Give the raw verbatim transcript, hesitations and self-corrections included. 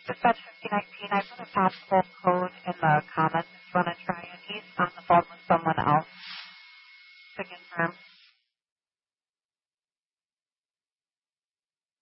Dispatch fifty nineteen, I put a passcode code in the comments if you want to try it. He's on the phone with someone else.